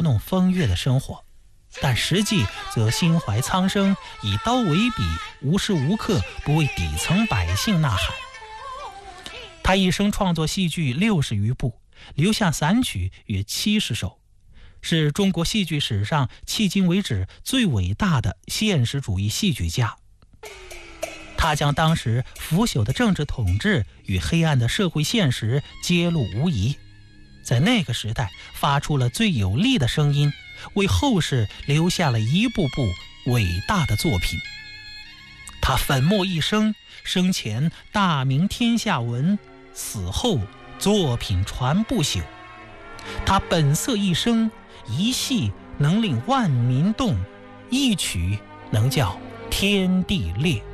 弄风月的生活，但实际则心怀苍生，以刀为笔，无时无刻不为底层百姓呐喊。他一生创作戏剧60余部，留下散曲约70首，是中国戏剧史上迄今为止最伟大的现实主义戏剧家。他将当时腐朽的政治统治与黑暗的社会现实揭露无遗，在那个时代发出了最有力的声音，为后世留下了一部部伟大的作品。他粉墨一生，生前大名天下闻，死后作品传不朽。他本色一生，一戏能令万民动，一曲能叫天地裂。